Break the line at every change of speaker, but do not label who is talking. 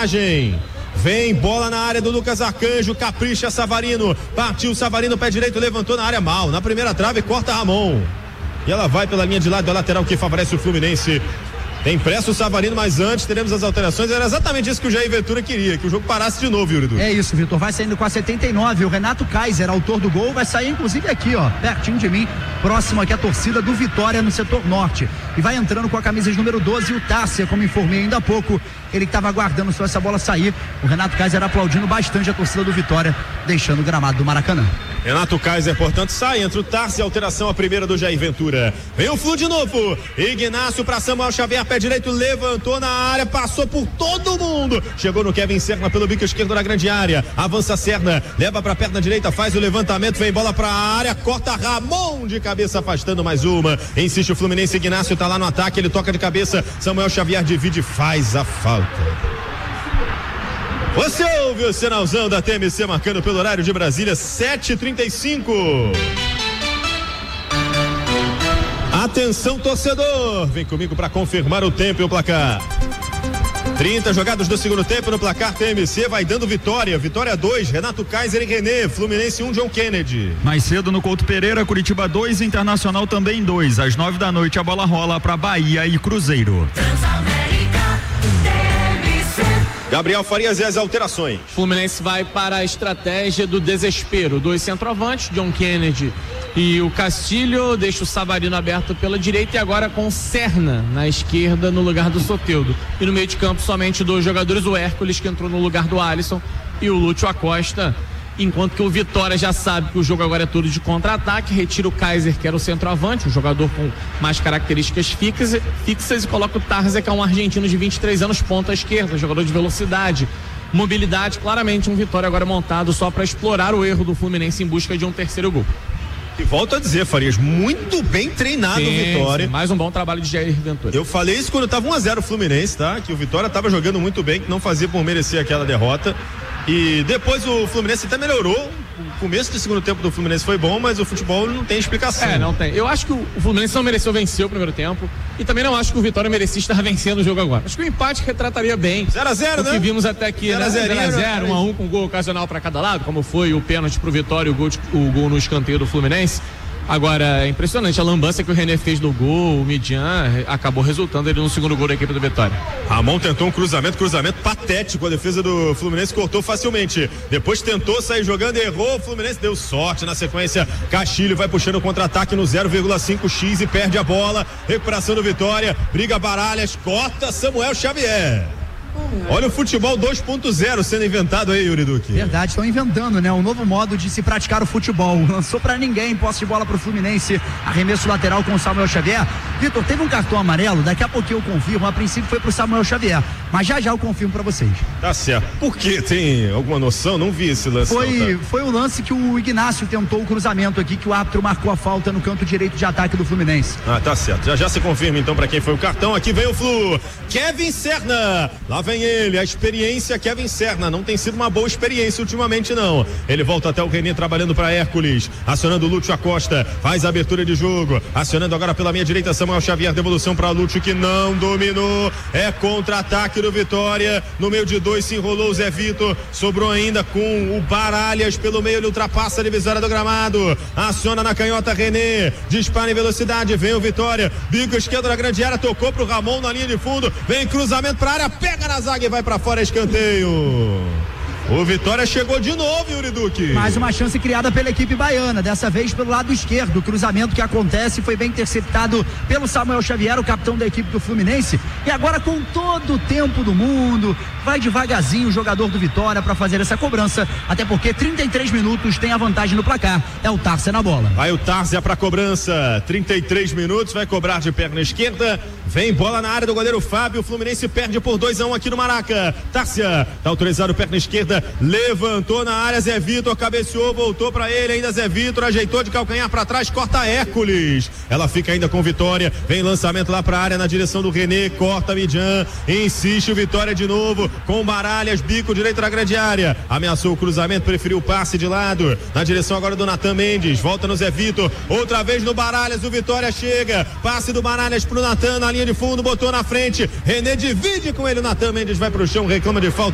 vantagem. Vem bola na área do Lucas Arcanjo, capricha Savarino, partiu Savarino, pé direito, levantou na área mal, na primeira trave, corta Ramon. E ela vai pela linha de lado da lateral que favorece o Fluminense. Tem pressa o Savarino, mas antes teremos as alterações. Era exatamente isso que o Jair Ventura queria, que o jogo parasse de novo, Yuri.
É isso, Vitor, vai saindo com a 79, o Renato Kaiser, autor do gol, vai sair inclusive aqui, ó, pertinho de mim, próximo aqui a torcida do Vitória no setor norte, e vai entrando com a camisa de número 12, o Tárcia, como informei ainda há pouco, ele que estava aguardando só essa bola sair, o Renato Kaiser aplaudindo bastante a torcida do Vitória, deixando o gramado do Maracanã.
Renato Kaiser, portanto, sai, entra o Tárcia, alteração a primeira do Jair Ventura. Vem o Flu de novo, Ignácio para Samuel Xavier, pé direito, levantou na área, passou por todo mundo, chegou no Kevin Serna pelo bico esquerdo na grande área, avança Serna, leva pra perna direita, faz o levantamento, vem bola pra área, corta Ramon de cabeça, afastando mais uma, insiste o Fluminense, Ignácio tá lá no ataque, ele toca de cabeça, Samuel Xavier divide, faz a falta. Você ouve o sinalzão da TMC marcando pelo horário de Brasília, 7h35. Atenção, torcedor, vem comigo para confirmar o tempo e o placar. 30 jogados do segundo tempo no placar. TMC vai dando Vitória 2, Renato Kaiser e René, Fluminense 1, John Kennedy.
Mais cedo no Couto Pereira, Curitiba 2, Internacional também 2, às 9 da noite a bola rola para Bahia e Cruzeiro.
Gabriel Farias e as alterações.
Fluminense vai para a estratégia do desespero. 2 centroavantes, John Kennedy e o Castilho, deixa o Savarino aberto pela direita e agora com o Serna na esquerda no lugar do Soteldo. E no meio de campo somente 2 jogadores, o Hércules que entrou no lugar do Alisson e o Lúcio Acosta. Enquanto que o Vitória já sabe que o jogo agora é todo de contra-ataque, retira o Kaiser, que era o centroavante, um jogador com mais características fixas, e coloca o Tarza, que é um argentino de 23 anos, ponta esquerda, jogador de velocidade, mobilidade, claramente um Vitória agora montado só para explorar o erro do Fluminense em busca de um terceiro gol.
E volto a dizer, Farias, muito bem treinado o Vitória.
Sim, mais um bom trabalho de Jair Ventura.
Eu falei isso quando estava 1-0 o Fluminense, tá? Que o Vitória estava jogando muito bem, que não fazia por merecer aquela derrota. E depois o Fluminense até melhorou. O começo do segundo tempo do Fluminense foi bom, mas o futebol não tem explicação.
Não tem. Eu acho que o Fluminense não mereceu vencer o primeiro tempo e também não acho que o Vitória merecia estar vencendo o jogo agora. Acho que o empate retrataria bem
0-0, né?
O que vimos até aqui, 0-0, 1-1 com gol ocasional para cada lado, como foi o pênalti pro Vitória e o gol no escanteio do Fluminense. Agora, é impressionante a lambança que o René fez no gol, o Midian acabou resultando ele no segundo gol da equipe do Vitória.
Ramon tentou um cruzamento patético, a defesa do Fluminense cortou facilmente, depois tentou sair jogando, errou, o Fluminense deu sorte na sequência, Castilho vai puxando o contra-ataque no 0,5x e perde a bola, recuperação do Vitória, briga Baralhas, corta Samuel Xavier. Olha o futebol 2.0 sendo inventado aí, Yuri Duque.
Verdade, estão inventando, né? Um novo modo de se praticar o futebol. Lançou pra ninguém, posse de bola pro Fluminense, arremesso lateral com o Samuel Xavier. Vitor, teve um cartão amarelo, daqui a pouquinho eu confirmo, a princípio foi pro Samuel Xavier, mas já eu confirmo pra vocês.
Tá certo. Por quê? Tem alguma noção? Não vi esse lance.
Foi o lance que o Ignácio tentou o cruzamento aqui, que o árbitro marcou a falta no canto direito de ataque do Fluminense.
Tá certo. Já se confirma então pra quem foi o cartão. Aqui vem o Flu. Kevin Serna. Lá vem ele, a experiência Kevin Serna, não tem sido uma boa experiência ultimamente não, ele volta até o René trabalhando para Hércules, acionando o Lúcio Acosta, faz a abertura de jogo, acionando agora pela minha direita Samuel Xavier, devolução para Lúcio que não dominou, é contra-ataque do Vitória, no meio de 2 se enrolou o Zé Vitor, sobrou ainda com o Baralhas pelo meio, ele ultrapassa a divisória do gramado, aciona na canhota René, dispara em velocidade, vem o Vitória, bico esquerdo na grande área, tocou pro Ramon na linha de fundo, vem cruzamento para área, pega na zaga e vai pra fora, escanteio. O Vitória chegou de novo, Yuri Duque.
Mais uma chance criada pela equipe baiana, dessa vez pelo lado esquerdo. O cruzamento que acontece foi bem interceptado pelo Samuel Xavier, o capitão da equipe do Fluminense. E agora, com todo o tempo do mundo, vai devagarzinho o jogador do Vitória para fazer essa cobrança, até porque 33 minutos tem a vantagem no placar. É o Tárcia na bola.
Vai o Tárcia pra cobrança, 33 minutos, vai cobrar de perna esquerda, vem bola na área do goleiro Fábio, o Fluminense perde por 2-1 aqui no Maraca. Tárcia, tá autorizado perna esquerda, levantou na área, Zé Vitor cabeceou, voltou pra ele, ainda Zé Vitor, ajeitou de calcanhar pra trás, corta Hércules, ela fica ainda com Vitória, vem lançamento lá pra área na direção do René, corta Midian, insiste o Vitória de novo, com Baralhas, bico direito na grande área, ameaçou o cruzamento, preferiu o passe de lado, na direção agora do Natan Mendes, volta no Zé Vitor, outra vez no Baralhas, o Vitória chega, passe do Baralhas pro Natan, na linha de fundo, botou na frente, René divide com ele, o Natan Mendes vai pro chão, reclama de falta.